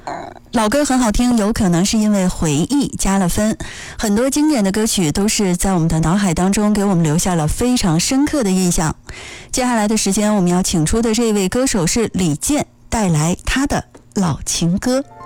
老歌很好听，有可能是因为回忆加了分。很多经典的歌曲都是在我们的脑海当中给我们留下了非常深刻的印象。接下来的时间，我们要请出的这位歌手是李健，带来他的老情歌。